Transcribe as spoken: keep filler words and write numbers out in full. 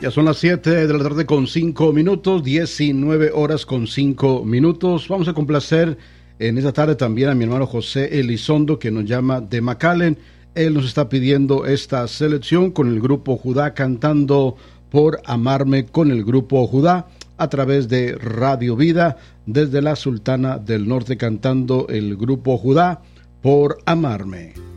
Ya son las siete de la tarde con cinco minutos, diecinueve horas con cinco minutos. Vamos a complacer en esta tarde también a mi hermano José Elizondo, que nos llama de McAllen. Él nos está pidiendo esta selección con el grupo Judá, cantando Por Amarme con el grupo Judá a través de Radio Vida, desde la Sultana del Norte, cantando el grupo Judá Por Amarme.